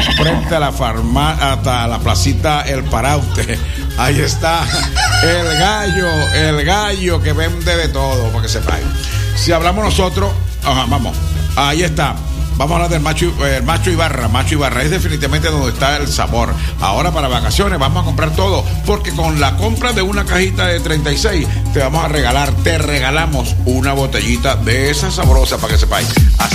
frente a la farmacia, hasta la placita El Paraute. Ahí está el gallo que vende de todo, para que sepáis. Si hablamos nosotros, vamos, ahí está. Vamos a hablar del Macho Ibarra. Macho Ibarra es definitivamente donde está el sabor. Ahora para vacaciones vamos a comprar todo, porque con la compra de una cajita de 36 te regalamos una botellita de esa sabrosa, para que sepáis.